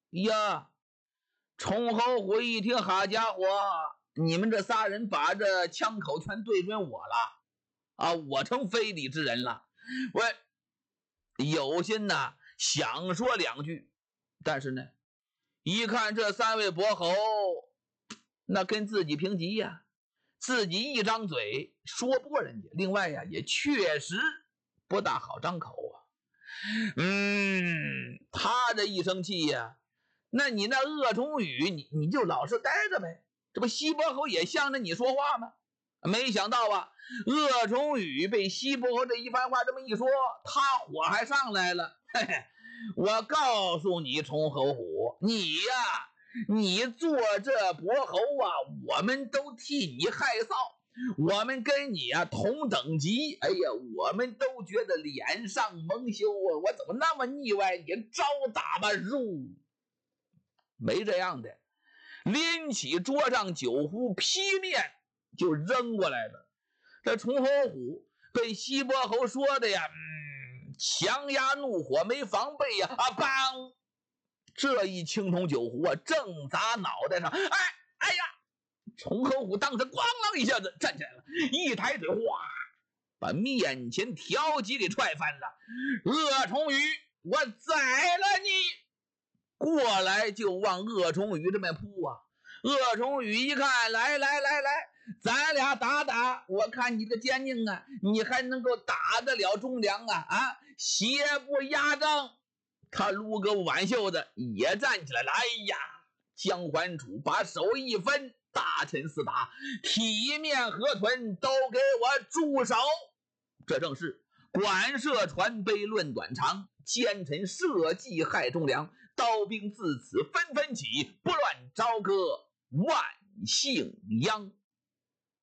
呀，崇侯虎一听，好家伙，你们这仨人把这枪口全对准我了啊！我成非礼之人了。我有心呐，想说两句，但是呢，一看这三位伯侯，那跟自己平级呀，自己一张嘴说不过人家。另外呀，也确实不大好张口啊。他这一生气呀，那你那鄂崇宇，你就老实待着呗。这不西伯侯也向着你说话吗？没想到啊，鄂崇宇被西伯侯这一番话这么一说，他火还上来了。嘿嘿，我告诉你，崇侯虎，你呀，你做这伯侯啊，我们都替你害臊。我们跟你啊同等级，哎呀，我们都觉得脸上蒙羞啊！我怎么那么腻歪？你招打吧，入没这样的，拎起桌上酒壶，劈面就扔过来了。这崇侯虎被西伯侯说的呀，强压怒火，没防备呀，梆！这一青铜酒壶啊，正砸脑袋上，哎呀！崇侯虎当时咣啷一下子站起来了，一抬腿，哗，把面前条几给踹翻了。鄂崇宇，我宰了你！过来就往鄂崇宇这边扑啊！鄂崇宇一看，来，咱俩打打，我看你这坚硬啊，你还能够打得了忠良啊？邪不压正。他撸个挽袖子也站起来了。哎呀，姜桓楚把手一分，大臣四打，体面河豚都给我住手！这正是管涉传杯论短长，奸臣设计害忠良，刀兵自此纷纷起，不乱朝歌万姓殃。